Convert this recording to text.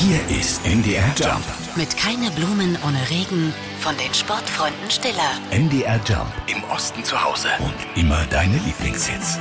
Hier ist NDR Jump. Mit Keine Blumen ohne Regen von den Sportfreunden Stiller. NDR Jump. Im Osten zu Hause. Und immer deine Lieblingshits.